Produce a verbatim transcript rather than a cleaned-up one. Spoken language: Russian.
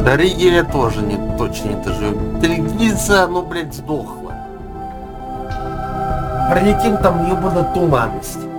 До Риги я тоже не, точно не доживу. Телевизор, ну, блядь, сдохла. Пролетим там ебаную туманность.